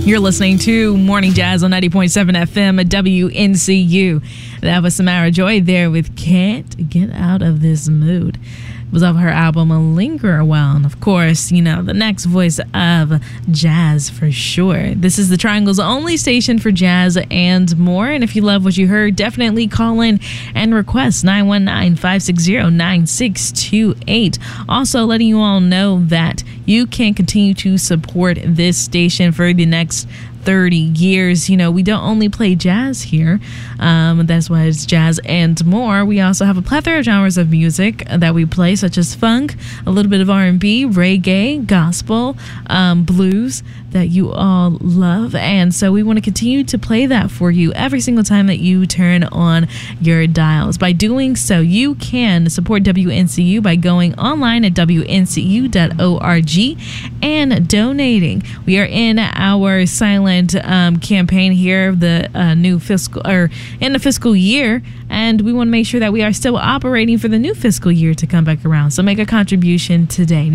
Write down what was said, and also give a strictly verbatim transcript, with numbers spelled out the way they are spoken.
You're listening to Morning Jazz on ninety point seven F M at W N C U. That was Samara Joy there with Can't Get Out of This Mood. It was off her album Linger a While. And of course, you know, the next voice of jazz for sure. This is the Triangle's only station for jazz and more. And if you love what you heard, definitely call in and request nine one nine, five six zero, nine six two eight. Also letting you all know that you can continue to support this station for the next thirty years. You know, we don't only play jazz here. Um, that's why it's jazz and more. We also have a plethora of genres of music that we play, such as funk, a little bit of R and B, reggae, gospel, um, blues that you all love. And so we want to continue to play that for you every single time that you turn on your dials. By doing so, you can support W N C U by going online at W N C U dot org and donating. We are in our silent Um, campaign here, the uh, new fiscal or in the fiscal year, and we want to make sure that we are still operating for the new fiscal year to come back around. So make a contribution today.